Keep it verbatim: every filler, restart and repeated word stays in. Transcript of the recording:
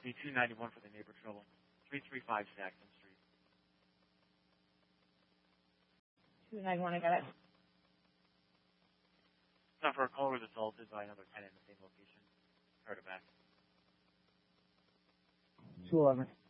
me two ninety-one for the neighbor trouble. three three five Saxon Street. two ninety-one, I got it. Now for a call was assaulted by another tenant in the same location. Heard it back. two eleven.